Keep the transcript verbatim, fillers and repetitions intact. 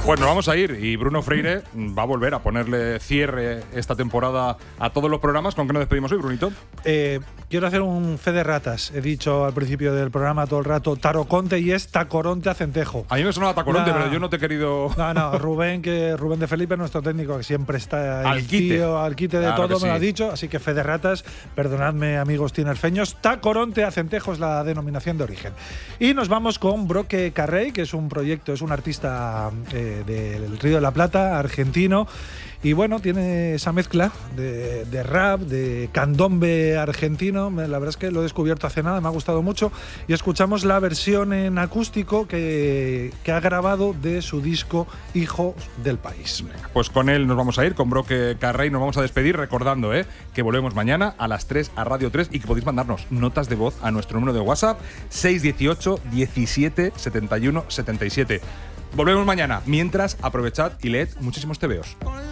Pues nos vamos a ir y Bruno Freire va a volver a ponerle cierre esta temporada a todos los programas. ¿Con qué nos despedimos hoy, Brunito? Eh, quiero hacer un fe de ratas. He dicho al principio del programa todo el rato Taroconte y es Tacoronte a Centejo. A mí me sonaba Tacoronte, La... pero yo no te he querido… No, no, Rubén, que Rubén de Felipe, nuestro técnico, que siempre está al el quite, tío, al quite de claro todo, me sí. lo ha dicho. Así que fe de ratas, perdonadme amigos tinerfeños, Tacoronte a Centejo es la denominación de origen. Y nos vamos con Broque Carrey, que es un proyecto, es un artista eh, del Río de la Plata, argentino. Y bueno, tiene esa mezcla de, de rap, de candombe argentino. La verdad es que lo he descubierto hace nada, me ha gustado mucho. Y escuchamos la versión en acústico que, que ha grabado de su disco Hijos del País. Pues con él nos vamos a ir, con Broque Carrey nos vamos a despedir, recordando eh, que volvemos mañana a las tres a Radio tres y que podéis mandarnos notas de voz a nuestro número de WhatsApp seis uno ocho, diecisiete, setenta y uno, setenta y siete. Volvemos mañana. Mientras, aprovechad y leed muchísimos tebeos.